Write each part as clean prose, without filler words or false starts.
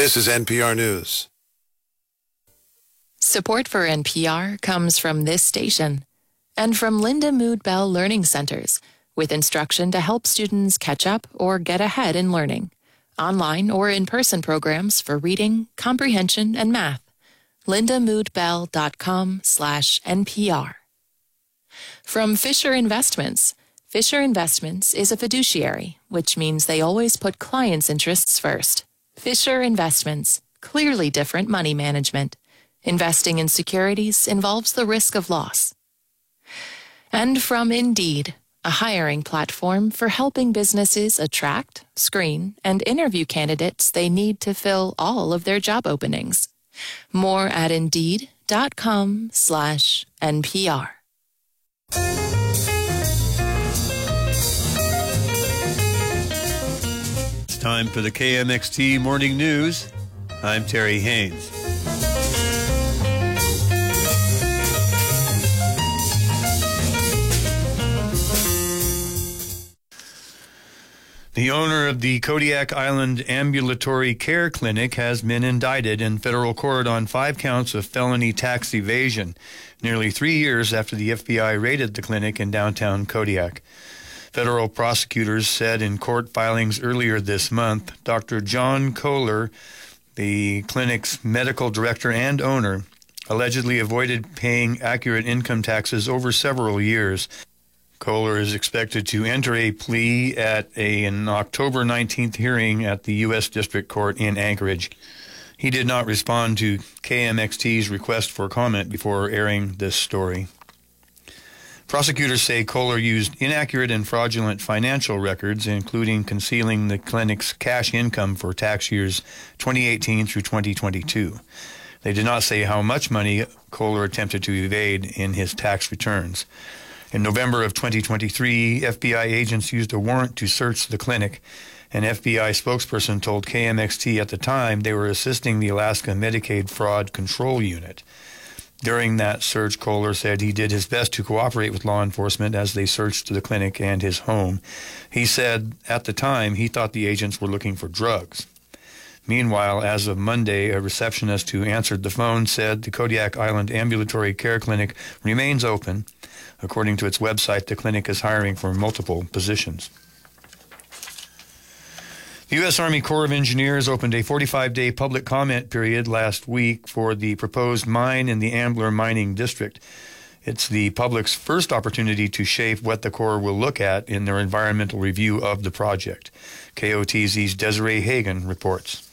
This is NPR News. Support for NPR comes from this station and from Linda Mood Bell Learning Centers, with instruction to help students catch up or get ahead in learning. Online or in-person programs for reading, comprehension, and math. lindamoodbell.com/NPR. From Fisher Investments. Fisher Investments is a fiduciary, which means they always put clients' interests first. Fisher Investments, clearly different money management. Investing in securities involves the risk of loss. And from Indeed, a hiring platform for helping businesses attract, screen, and interview candidates they need to fill all of their job openings. More at Indeed.com/NPR. It's time for the KMXT Morning News. I'm Terry Haynes. The owner of the Kodiak Island Ambulatory Care Clinic has been indicted in federal court on 5 counts of felony tax evasion, nearly 3 years after the FBI raided the clinic in downtown Kodiak. Federal prosecutors said in court filings earlier this month, Dr. John Kohler, the clinic's medical director and owner, allegedly avoided paying accurate income taxes over several years. Kohler is expected to enter a plea at an October 19th hearing at the U.S. District Court in Anchorage. He did not respond to KMXT's request for comment before airing this story. Prosecutors say Kohler used inaccurate and fraudulent financial records, including concealing the clinic's cash income for tax years 2018 through 2022. They did not say how much money Kohler attempted to evade in his tax returns. In November of 2023, FBI agents used a warrant to search the clinic. An FBI spokesperson told KMXT at the time they were assisting the Alaska Medicaid Fraud Control Unit. During that search, Kohler said he did his best to cooperate with law enforcement as they searched the clinic and his home. He said at the time he thought the agents were looking for drugs. Meanwhile, as of Monday, a receptionist who answered the phone said the Kodiak Island Ambulatory Care Clinic remains open. According to its website, the clinic is hiring for multiple positions. The U.S. Army Corps of Engineers opened a 45-day public comment period last week for the proposed mine in the Ambler Mining District. It's the public's first opportunity to shape what the Corps will look at in their environmental review of the project. KOTZ's Desiree Hagen reports.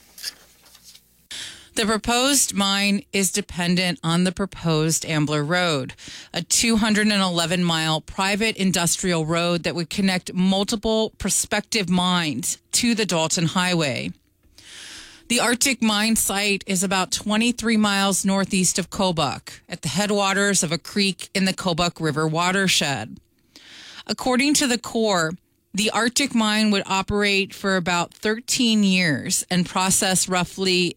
The proposed mine is dependent on the proposed Ambler Road, a 211-mile private industrial road that would connect multiple prospective mines to the Dalton Highway. The Arctic mine site is about 23 miles northeast of Kobuk, at the headwaters of a creek in the Kobuk River watershed. According to the Corps, the Arctic mine would operate for about 13 years and process roughly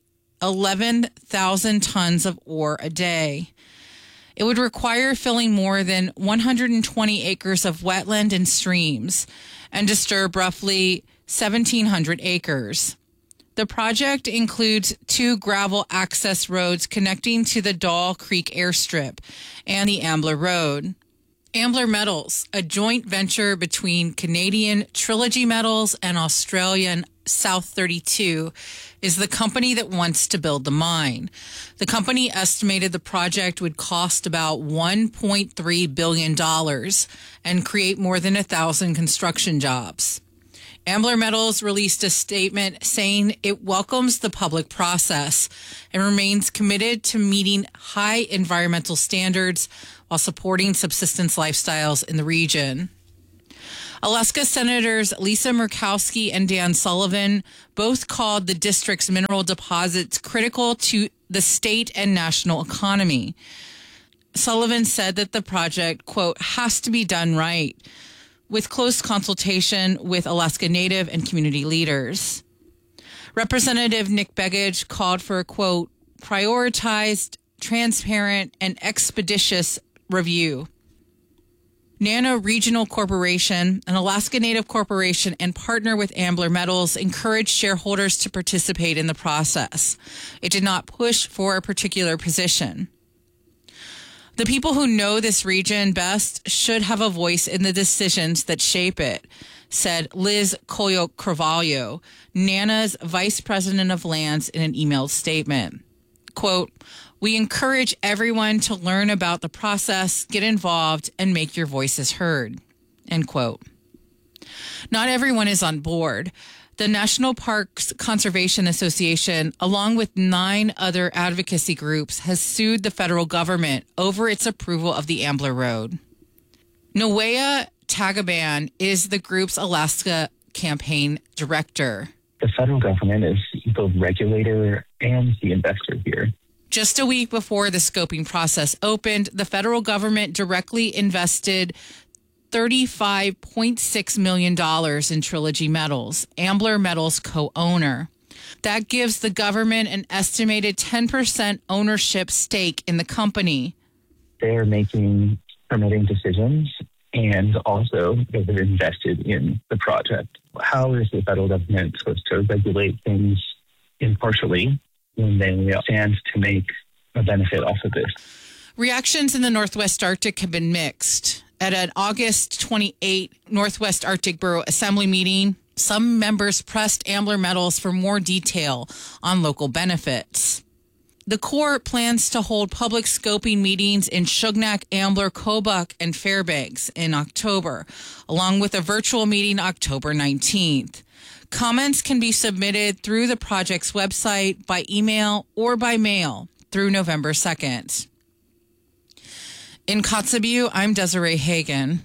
11,000 tons of ore a day. It would require filling more than 120 acres of wetland and streams and disturb roughly 1,700 acres. The project includes 2 gravel access roads connecting to the Doll Creek airstrip and the Ambler Road. Ambler Metals, a joint venture between Canadian Trilogy Metals and Australian South 32, is the company that wants to build the mine. The company estimated the project would cost about $1.3 billion and create more than 1,000 construction jobs. Ambler Metals released a statement saying it welcomes the public process and remains committed to meeting high environmental standards while supporting subsistence lifestyles in the region. Alaska Senators Lisa Murkowski and Dan Sullivan both called the district's mineral deposits critical to the state and national economy. Sullivan said that the project, quote, has to be done right, with close consultation with Alaska Native and community leaders. Representative Nick Begich called for a, quote, prioritized, transparent, and expeditious review. Nana Regional Corporation, an Alaska Native corporation and partner with Ambler Metals, encouraged shareholders to participate in the process. It did not push for a particular position. The people who know this region best should have a voice in the decisions that shape it, said Liz Coyo-Carvalho, Nana's vice president of lands, in an emailed statement. Quote, "We encourage everyone to learn about the process, get involved, and make your voices heard." End quote. Not everyone is on board. The National Parks Conservation Association, along with 9 other advocacy groups, has sued the federal government over its approval of the Ambler Road. Nawea Tagaban is the group's Alaska campaign director. The federal government is both regulator and the investor here. Just a week before the scoping process opened, the federal government directly invested $35.6 million in Trilogy Metals, Ambler Metals' co-owner. That gives the government an estimated 10% ownership stake in the company. They're making permitting decisions and also they've invested in the project. How is the federal government supposed to regulate things impartially when they stand to make a benefit off of this? Reactions in the Northwest Arctic have been mixed. At an August 28 Northwest Arctic Borough Assembly meeting, some members pressed Ambler Metals for more detail on local benefits. The Corps plans to hold public scoping meetings in Shugnak, Ambler, Kobuk, and Fairbanks in October, along with a virtual meeting October 19th. Comments can be submitted through the project's website, by email, or by mail through November 2nd. In Kotzebue, I'm Desiree Hagen.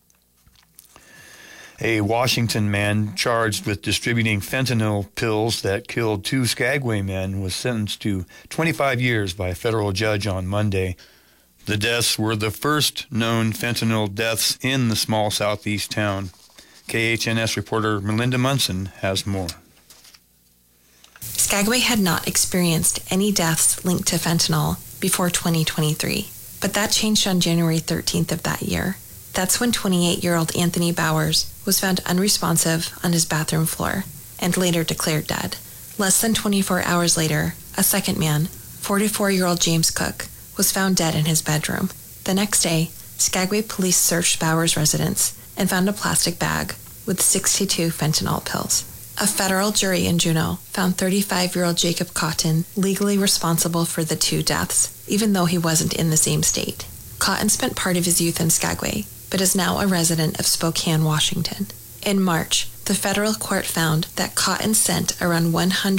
A Washington man charged with distributing fentanyl pills that killed 2 Skagway men was sentenced to 25 years by a federal judge on Monday. The deaths were the first known fentanyl deaths in the small southeast town. KHNS reporter Melinda Munson has more. Skagway had not experienced any deaths linked to fentanyl before 2023, but that changed on January 13th of that year. That's when 28-year-old Anthony Bowers was found unresponsive on his bathroom floor and later declared dead. Less than 24 hours later, a second man, 44-year-old James Cook, was found dead in his bedroom. The next day, Skagway police searched Bowers' residence and found a plastic bag with 62 fentanyl pills. A federal jury in Juneau found 35-year-old Jacob Cotton legally responsible for the 2 deaths, even though he wasn't in the same state. Cotton spent part of his youth in Skagway, but is now a resident of Spokane, Washington. In March, the federal court found that Cotton sent around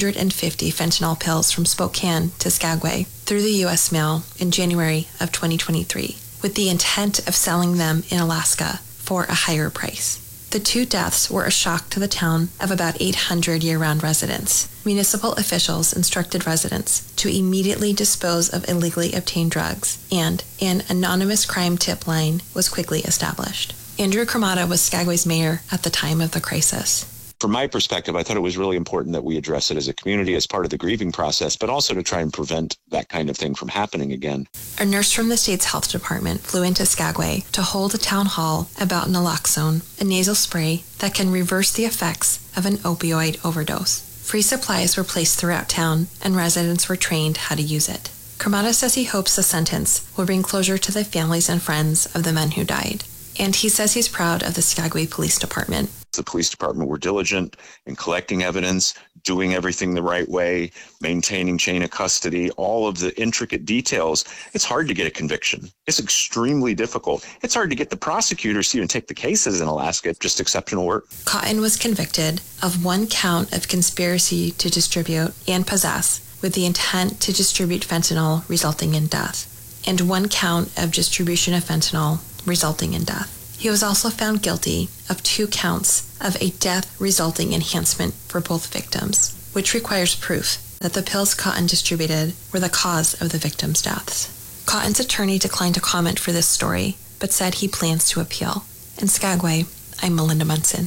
150 fentanyl pills from Spokane to Skagway through the U.S. mail in January of 2023, with the intent of selling them in Alaska for a higher price. The 2 deaths were a shock to the town of about 800 year-round residents. Municipal officials instructed residents to immediately dispose of illegally obtained drugs, and an anonymous crime tip line was quickly established. Andrew Cremata was Skagway's mayor at the time of the crisis. From my perspective, I thought it was really important that we address it as a community as part of the grieving process, but also to try and prevent that kind of thing from happening again. A nurse from the state's health department flew into Skagway to hold a town hall about naloxone, a nasal spray that can reverse the effects of an opioid overdose. Free supplies were placed throughout town, and residents were trained how to use it. Cremata says he hopes the sentence will bring closure to the families and friends of the men who died. And he says he's proud of the Skagway Police Department. The police department were diligent in collecting evidence, doing everything the right way, maintaining chain of custody, all of the intricate details. It's hard to get a conviction. It's extremely difficult. It's hard to get the prosecutors to even take the cases in Alaska. Just exceptional work. Cotton was convicted of 1 count of conspiracy to distribute and possess with the intent to distribute fentanyl resulting in death, and 1 count of distribution of fentanyl resulting in death. He was also found guilty of 2 counts of a death-resulting enhancement for both victims, which requires proof that the pills Cotton distributed were the cause of the victims' deaths. Cotton's attorney declined to comment for this story, but said he plans to appeal. In Skagway, I'm Melinda Munson.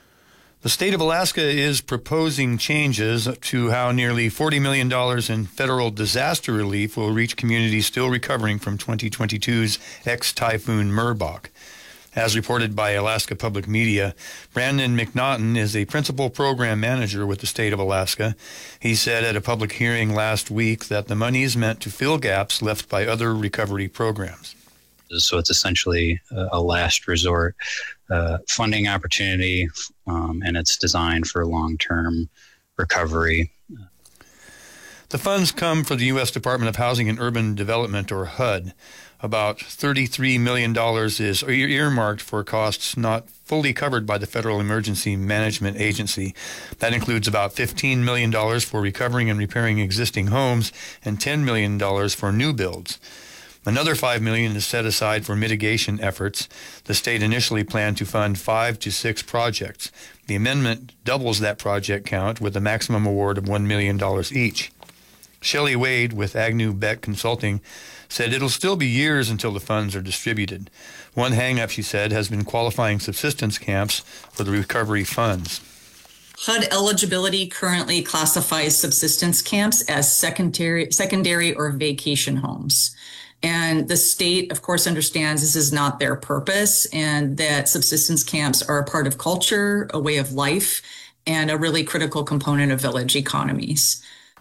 The state of Alaska is proposing changes to how nearly $40 million in federal disaster relief will reach communities still recovering from 2022's ex-typhoon Merbok. As reported by Alaska Public Media, Brandon McNaughton is a principal program manager with the state of Alaska. He said at a public hearing last week that the money is meant to fill gaps left by other recovery programs. So it's essentially a last resort funding opportunity, and it's designed for long-term recovery. The funds come from the U.S. Department of Housing and Urban Development, or HUD. About $33 million is earmarked for costs not fully covered by the Federal Emergency Management Agency. That includes about $15 million for recovering and repairing existing homes and $10 million for new builds. Another $5 million is set aside for mitigation efforts. The state initially planned to fund 5 to 6 projects. The amendment doubles that project count with a maximum award of $1 million each. Shelley Wade with Agnew Beck Consulting said it'll still be years until the funds are distributed. One hang-up, she said, has been qualifying subsistence camps for the recovery funds. HUD eligibility currently classifies subsistence camps as secondary or vacation homes. And the state, of course, understands this is not their purpose and that subsistence camps are a part of culture, a way of life, and a really critical component of village economies.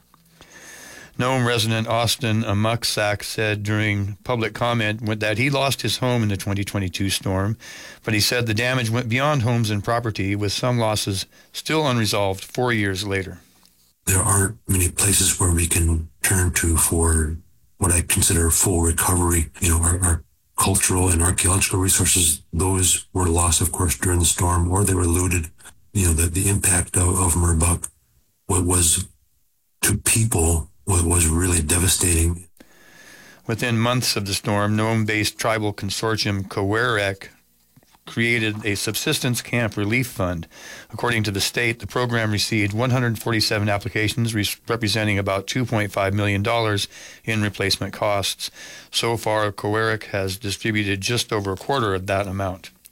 Nome resident Austin Amuksak said during public comment that he lost his home in the 2022 storm, but he said the damage went beyond homes and property, with some losses still unresolved 4 years later. There aren't many places where we can turn to for what I consider full recovery. Our cultural and archaeological resources, those were lost, of course, during the storm, or they were looted. The impact of Merbuk, what was to people, was really devastating. Within months of the storm, Nome-based tribal consortium Kowarek created a subsistence camp relief fund. According to the state, the program received 147 applications representing about $2.5 million in replacement costs. So far, Kowarek has distributed just over a quarter of that amount.